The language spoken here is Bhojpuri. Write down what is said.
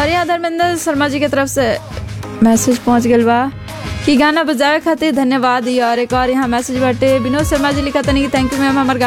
और यहाँ धर्मेंद्र शर्मा जी के तरफ से मैसेज पहुँच गल बा कि गाना बजावे खातिर धन्यवाद। और एक और यहाँ मैसेज बाटे विनोद शर्मा जी लिखा तनी कि थैंक यू मैम हमार